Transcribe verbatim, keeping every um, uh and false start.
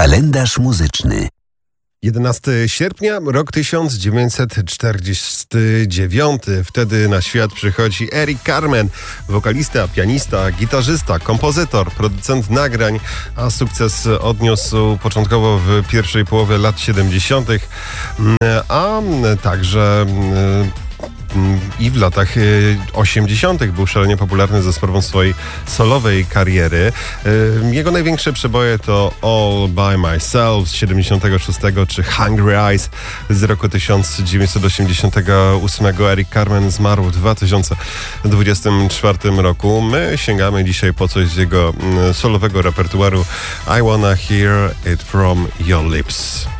Kalendarz muzyczny. jedenastego sierpnia, rok tysiąc dziewięćset czterdziesty dziewiąty. Wtedy na świat przychodzi Eric Carmen, wokalista, pianista, gitarzysta, kompozytor, producent nagrań, a sukces odniósł początkowo w pierwszej połowie lat siedemdziesiątych, a także i w latach osiemdziesiątych był szalenie popularny za sprawą swojej solowej kariery. Jego największe przeboje to All By Myself z siedemdziesiątego szóstego czy Hungry Eyes z roku tysiąc dziewięćset osiemdziesiątego ósmego. Eric Carmen zmarł w dwa tysiące dwudziestym czwartym roku. My sięgamy dzisiaj po coś z jego solowego repertuaru. I Wanna Hear It From Your Lips.